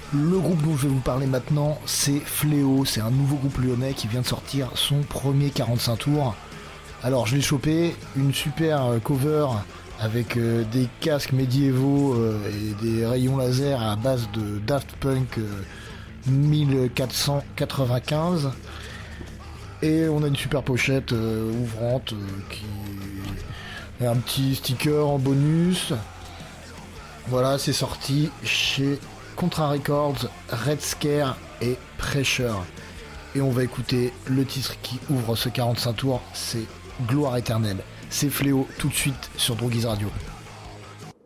Le groupe dont je vais vous parler maintenant, c'est Fléau. C'est un nouveau groupe lyonnais qui vient de sortir son premier 45 tours. Alors je l'ai chopé, une super cover avec des casques médiévaux et des rayons laser à base de Daft Punk 1495. Et on a une super pochette ouvrante qui et un petit sticker en bonus. Voilà, c'est sorti chez Contra Records, Red Scare et Pressure. Et on va écouter le titre qui ouvre ce 45 tours, c'est Gloire éternelle. C'est Fléau tout de suite sur Droguise Radio.